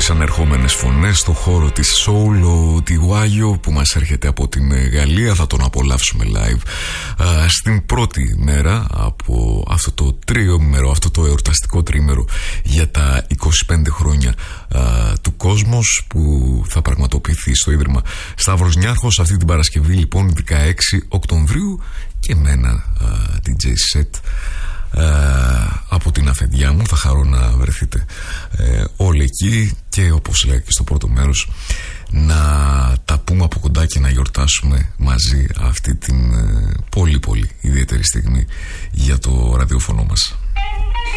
τις ανερχόμενες φωνές στο χώρο της soul, ο Τιγουάγιο που μας έρχεται από την Γαλλία. Θα τον απολαύσουμε live στην πρώτη μέρα από αυτό το τριήμερο, αυτό το εορταστικό τριήμερο για τα 25 χρόνια του Κόσμος, που θα πραγματοποιηθεί στο Ίδρυμα Σταύρος Νιάρχος αυτή την Παρασκευή, λοιπόν, 16 Οκτωβρίου, και με ένα DJ set από την αφεντιά μου. Θα χαρώ να βρεθείτε όλοι εκεί, και όπως λέγα και στο πρώτο μέρος, να τα πούμε από κοντά και να γιορτάσουμε μαζί αυτή την πολύ πολύ ιδιαίτερη στιγμή για το ραδιόφωνο μας.